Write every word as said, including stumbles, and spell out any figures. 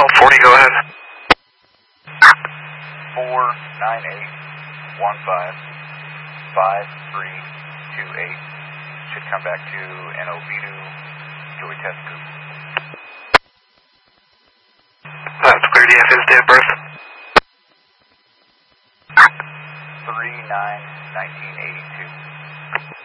Delta forty, go ahead. four nine eight one five five three two eight. Should come back to N O Vidu, Joey Tescu. That's clear. Do you have his date of birth? three nine nineteen eighty-two.